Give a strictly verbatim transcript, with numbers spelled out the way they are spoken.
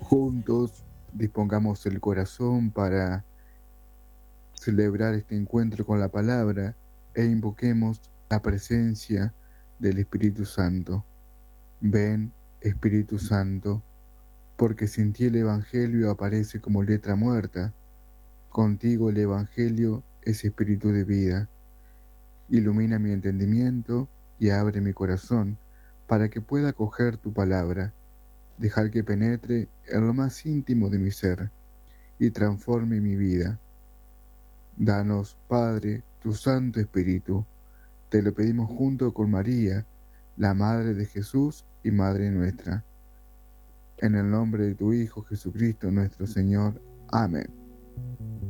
Juntos dispongamos el corazón para celebrar este encuentro con la palabra e invoquemos la presencia del Espíritu Santo. Ven, Espíritu Santo, porque sin ti el Evangelio aparece como letra muerta. Contigo el Evangelio es espíritu de vida. Ilumina mi entendimiento y abre mi corazón para que pueda acoger tu palabra, dejar que penetre en lo más íntimo de mi ser y transforme mi vida. Danos, Padre, tu Santo Espíritu. Te lo pedimos junto con María, la Madre de Jesús y Madre nuestra. En el nombre de tu Hijo Jesucristo nuestro Señor. Amén.